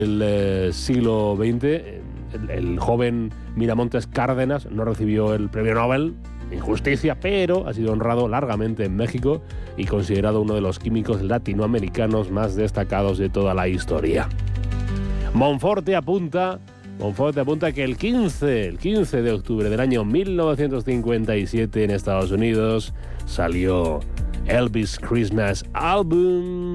siglo XX, el joven Miramontes Cárdenas no recibió el premio Nobel, injusticia, pero ha sido honrado largamente en México y considerado uno de los químicos latinoamericanos más destacados de toda la historia. Monforte apunta que el 15 de octubre del año 1957 en Estados Unidos salió Elvis Christmas Album.